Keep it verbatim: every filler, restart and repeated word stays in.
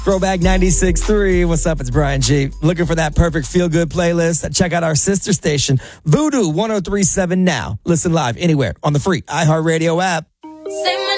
Throwback ninety-six point three. What's up? It's Brian G. Looking for that perfect feel-good playlist? Check out our sister station, Voodoo one oh three point seven now. Listen live anywhere on the free iHeartRadio app. Say